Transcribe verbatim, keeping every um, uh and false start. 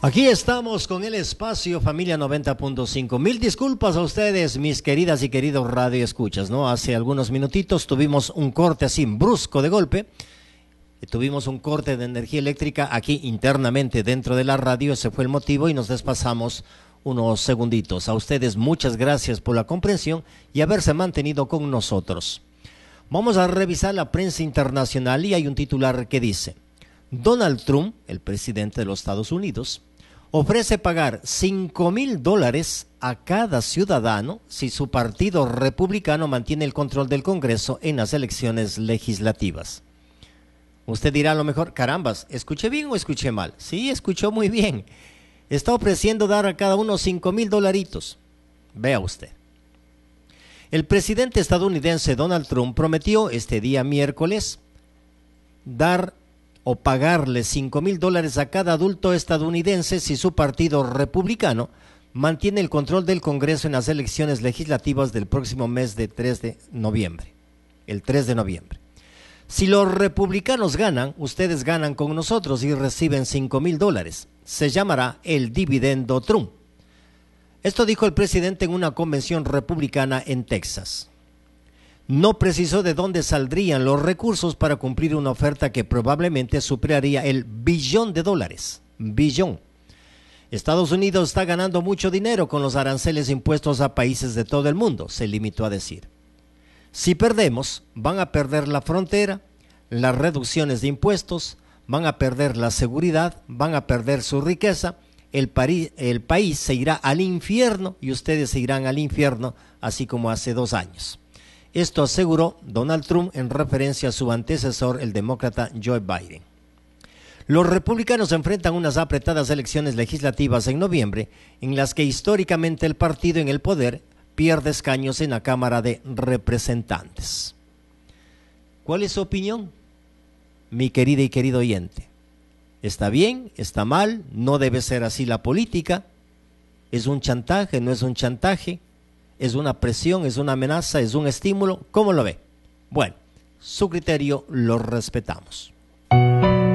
Aquí estamos con el espacio Familia noventa punto cinco. Mil disculpas a ustedes, mis queridas y queridos radioescuchas, ¿no? Hace algunos minutitos tuvimos un corte así brusco de golpe. Tuvimos un corte de energía eléctrica aquí internamente dentro de la radio. Ese fue el motivo y nos desfasamos unos segunditos. A ustedes muchas gracias por la comprensión y haberse mantenido con nosotros. Vamos a revisar la prensa internacional y hay un titular que dice: Donald Trump, el presidente de los Estados Unidos, ofrece pagar cinco mil dólares a cada ciudadano si su partido republicano mantiene el control del Congreso en las elecciones legislativas. Usted dirá a lo mejor, carambas, ¿escuché bien o escuché mal? Sí, escuchó muy bien. Está ofreciendo dar a cada uno cinco mil dolaritos. Vea usted. El presidente estadounidense Donald Trump prometió este día miércoles dar o pagarle cinco mil dólares a cada adulto estadounidense si su partido republicano mantiene el control del Congreso en las elecciones legislativas del próximo mes de tres de noviembre. El tres de noviembre. Si los republicanos ganan, ustedes ganan con nosotros y reciben cinco mil dólares. Se llamará el dividendo Trump. Esto dijo el presidente en una convención republicana en Texas. No precisó de dónde saldrían los recursos para cumplir una oferta que probablemente superaría el billón de dólares. Billón. Estados Unidos está ganando mucho dinero con los aranceles impuestos a países de todo el mundo, se limitó a decir. Si perdemos, van a perder la frontera, las reducciones de impuestos, van a perder la seguridad, van a perder su riqueza, el, pari- el país se irá al infierno y ustedes se irán al infierno, así como hace dos años. Esto aseguró Donald Trump en referencia a su antecesor, el demócrata Joe Biden. Los republicanos enfrentan unas apretadas elecciones legislativas en noviembre, en las que históricamente el partido en el poder pierde escaños en la Cámara de Representantes. ¿Cuál es su opinión, mi querida y querido oyente? ¿Está bien? ¿Está mal? ¿No debe ser así la política? ¿Es un chantaje? ¿No es un chantaje? ¿Es una presión? ¿Es una amenaza? ¿Es un estímulo? ¿Cómo lo ve? Bueno, su criterio lo respetamos.